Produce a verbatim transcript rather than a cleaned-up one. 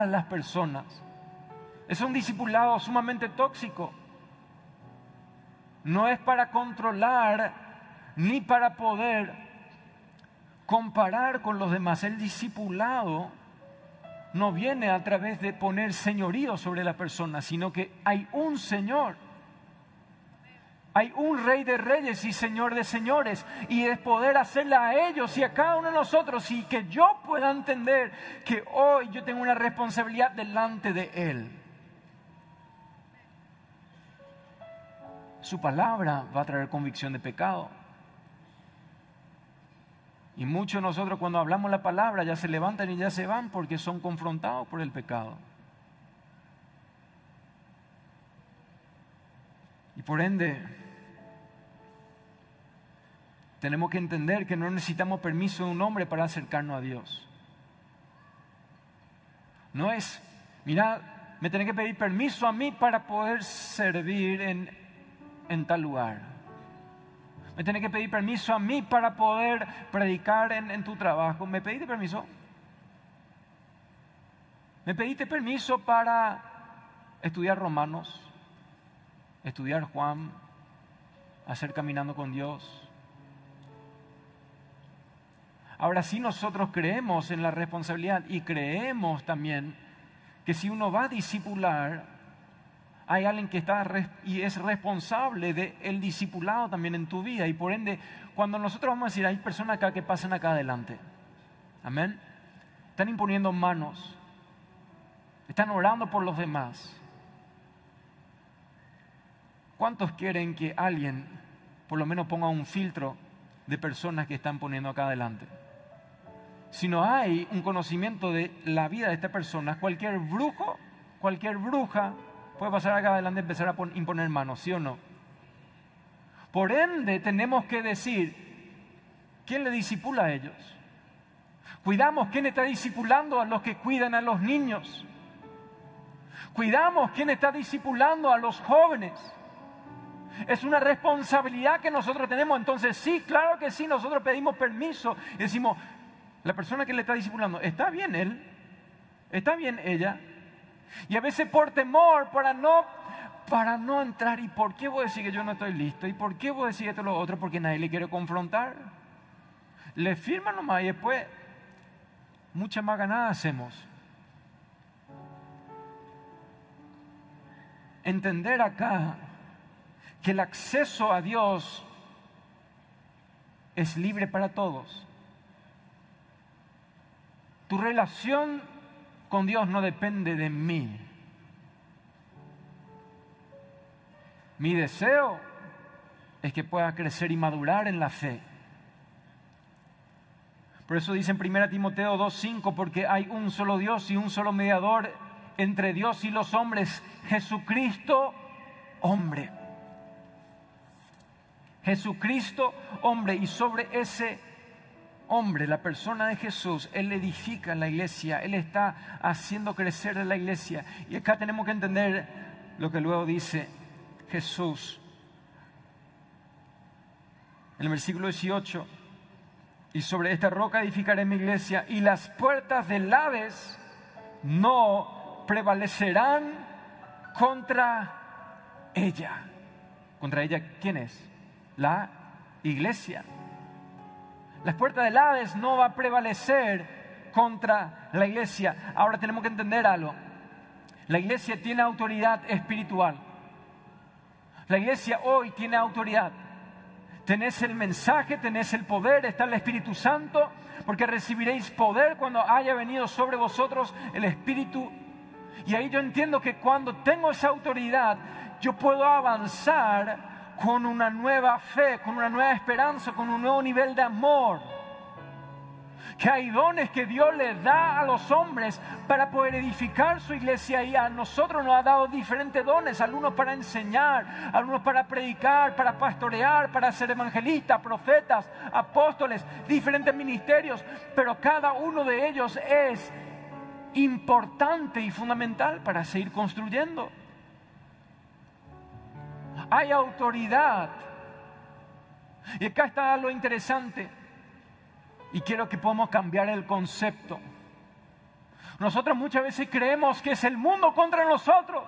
a las personas. Es un discipulado sumamente tóxico. No es para controlar ni para poder comparar con los demás. El discipulado no viene a través de poner señorío sobre la persona, sino que hay un Señor. Hay un Rey de Reyes y Señor de Señores, y es poder hacerla a ellos y a cada uno de nosotros, y que yo pueda entender que hoy yo tengo una responsabilidad delante de Él. Su palabra va a traer convicción de pecado. Y muchos de nosotros cuando hablamos la palabra ya se levantan y ya se van porque son confrontados por el pecado. Y por ende, tenemos que entender que no necesitamos permiso de un hombre para acercarnos a Dios. No es, mira, me tenés que pedir permiso a mí para poder servir en, en tal lugar. Me tenés que pedir permiso a mí para poder predicar en, en tu trabajo. ¿Me pediste permiso? ¿Me pediste permiso para estudiar Romanos? Estudiar Juan, hacer Caminando con Dios. Ahora sí, nosotros creemos en la responsabilidad y creemos también que si uno va a discipular, hay alguien que está y es responsable del discipulado también en tu vida. Y por ende, cuando nosotros vamos a decir, hay personas acá que pasan acá adelante. Amén. Están imponiendo manos. Están orando por los demás. ¿Cuántos quieren que alguien por lo menos ponga un filtro de personas que están poniendo acá adelante? Si no hay un conocimiento de la vida de esta persona, cualquier brujo, cualquier bruja puede pasar acá adelante y empezar a imponer manos, ¿sí o no? Por ende, tenemos que decir, ¿quién le discipula a ellos? Cuidamos quién está discipulando a los que cuidan a los niños. Cuidamos quién está discipulando a los jóvenes. Es una responsabilidad que nosotros tenemos. Entonces sí, claro que sí, nosotros pedimos permiso y decimos, la persona que le está discipulando, ¿está bien él? ¿Está bien ella? Y a veces por temor, para no, para no entrar, ¿y por qué vos decís que yo no estoy listo? ¿Y por qué vos decís esto y lo otro? Porque nadie le quiere confrontar. Le firman nomás y después mucha más ganada hacemos. Entender acá que el acceso a Dios es libre para todos. Tu relación con Dios no depende de mí. Mi deseo es que pueda crecer y madurar en la fe. Por eso dice en primera Timoteo dos cinco, porque hay un solo Dios y un solo mediador entre Dios y los hombres, Jesucristo, hombre. Jesucristo, hombre, y sobre ese hombre, la persona de Jesús, Él edifica la iglesia, Él está haciendo crecer la iglesia. Y acá tenemos que entender lo que luego dice Jesús. En el versículo dieciocho, y sobre esta roca edificaré mi iglesia, y las puertas del Hades no prevalecerán contra ella. ¿Contra ella quién es? La iglesia. Las puertas del Hades no va a prevalecer contra la iglesia. Ahora tenemos que entender algo. La iglesia tiene autoridad espiritual. La iglesia hoy tiene autoridad. Tenés el mensaje, tenés el poder, está el Espíritu Santo, porque recibiréis poder cuando haya venido sobre vosotros el Espíritu. Y ahí yo entiendo que cuando tengo esa autoridad, yo puedo avanzar con una nueva fe, con una nueva esperanza, con un nuevo nivel de amor. Que hay dones que Dios le da a los hombres para poder edificar su iglesia, y a nosotros nos ha dado diferentes dones, algunos para enseñar, algunos para predicar, para pastorear, para ser evangelistas, profetas, apóstoles, diferentes ministerios, pero cada uno de ellos es importante y fundamental para seguir construyendo. Hay autoridad. Y acá está lo interesante. Y quiero que podamos cambiar el concepto. Nosotros muchas veces creemos que es el mundo contra nosotros.